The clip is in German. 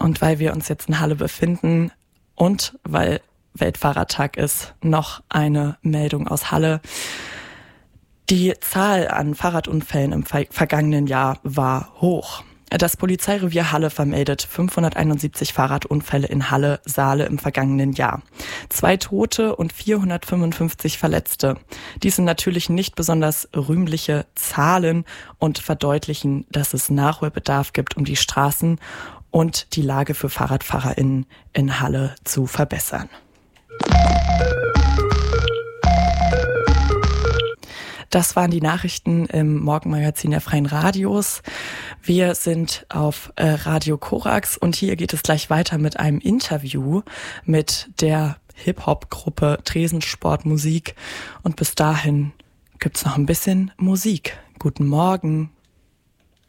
Und weil wir uns jetzt in Halle befinden und weil Weltfahrradtag ist, noch eine Meldung aus Halle. Die Zahl an Fahrradunfällen im vergangenen Jahr war hoch. Das Polizeirevier Halle vermeldet 571 Fahrradunfälle in Halle-Saale im vergangenen Jahr. 2 Tote und 455 Verletzte. Dies sind natürlich nicht besonders rühmliche Zahlen und verdeutlichen, dass es Nachholbedarf gibt, um die Straßen und die Lage für FahrradfahrerInnen in Halle zu verbessern. Das waren die Nachrichten im Morgenmagazin der Freien Radios. Wir sind auf Radio Korax und hier geht es gleich weiter mit einem Interview mit der Hip-Hop-Gruppe Tresensport Musik. Und bis dahin gibt's noch ein bisschen Musik. Guten Morgen.